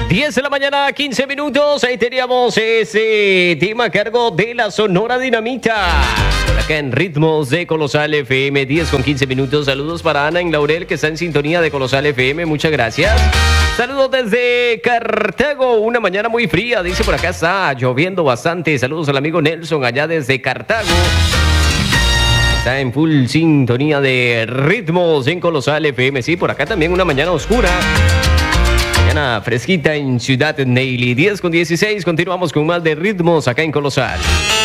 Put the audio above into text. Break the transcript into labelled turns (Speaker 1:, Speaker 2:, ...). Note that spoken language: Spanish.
Speaker 1: 10 de la mañana, 15 minutos. Ahí teníamos ese tema a cargo de la Sonora Dinamita. Acá en Ritmos de Colosal FM, 10 con 15 minutos. Saludos para Ana en Laurel, que está en sintonía de Colosal FM. Muchas gracias. Saludos desde Cartago. Una mañana muy fría. Dice por acá está lloviendo bastante. Saludos al amigo Nelson allá desde Cartago. Está en full sintonía de Ritmos en Colosal FM. Sí, por acá también una mañana oscura. Fresquita en Ciudad Neily, 10 con 16. Continuamos con más de Ritmos acá en Colosal.